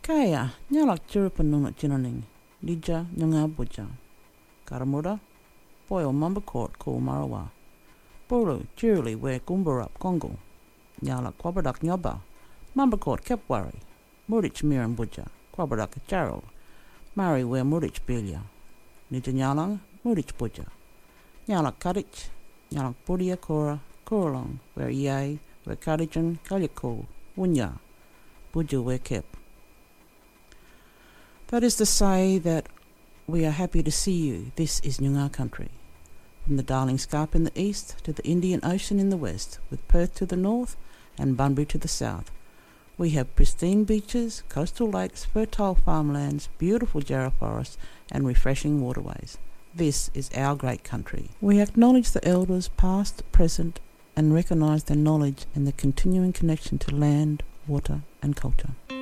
Kaya, nyalak chiripanuna chinaning, lija nyanga buja. Karamura, boyo mamba court ko marawa. Buru, chirili we gumbarup kongo. Nyalak kwabadak nyoba. Mamba court kepwari. Murich miran buja, kwabadak charol. Mari we murich bilya. Lija nyalang, murich buja. Nyalak karich, nyalak budia kora, koralong, we yay, we karijan, kalyako, wunya. Buja we kep. That is to say that we are happy to see you. This is Noongar country. From the Darling Scarp in the east to the Indian Ocean in the west, with Perth to the north and Bunbury to the south. We have pristine beaches, coastal lakes, fertile farmlands, beautiful jarrah forests and refreshing waterways. This is our great country. We acknowledge the elders past, present and recognise their knowledge and the continuing connection to land, water and culture.